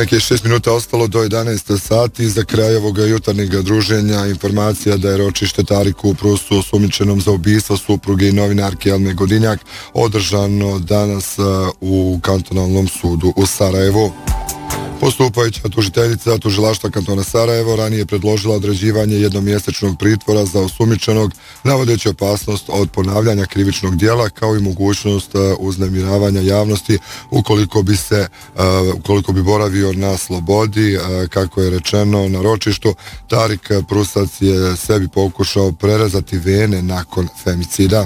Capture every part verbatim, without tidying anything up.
Neke šest minuta ostalo do jedanaest sati. Za kraj ovog jutarnjeg druženja informacija da je ročište Tariku u Prusu osumnjičenom za ubistvo supruge i novinarke Elme Godinjak održano danas u kantonalnom sudu u Sarajevu. Postupajuća tužiteljica tužilaštva kantona Sarajevo ranije predložila određivanje jednomjesečnog pritvora za osumnjičenog, navodeći opasnost od ponavljanja krivičnog dijela kao i mogućnost uznemiravanja javnosti ukoliko bi se ukoliko bi boravio na slobodi. Kako je rečeno na ročištu, Tarik Prusac je sebi pokušao prerezati vene nakon femicida.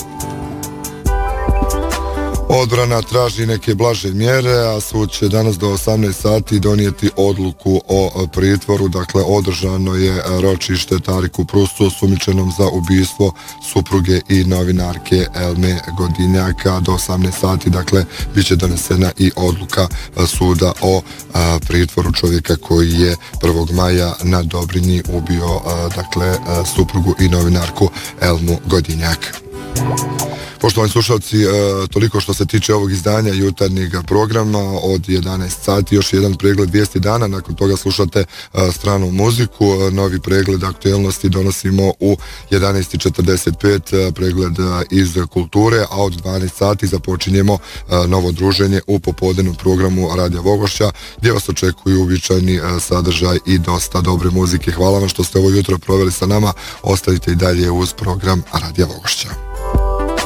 Odbrana traži neke blaže mjere, a sud će danas do osamnaest sati donijeti odluku o pritvoru. Dakle, održano je ročište Tariku Prusu osumnjičenom za ubistvo supruge i novinarke Elme Godinjaka. Do osamnaest sati, dakle, bit će donesena i odluka suda o pritvoru čovjeka koji je prvog maja na Dobrinji ubio, dakle, suprugu i novinarku Elmu Godinjak. Poštovani slušalci, toliko što se tiče ovog izdanja jutarnjeg programa od jedanaest sati, još jedan pregled vijesti dana, nakon toga slušate stranu muziku, novi pregled aktualnosti donosimo u jedanaest četrdeset pet, pregled iz kulture, a od dvanaest sati započinjemo novo druženje u popodnevnom programu Radija Vogošća, gdje vas očekuju uobičajeni sadržaj i dosta dobre muzike. Hvala vam što ste ovo jutro proveli sa nama, ostavite i dalje uz program Radija Vogošća.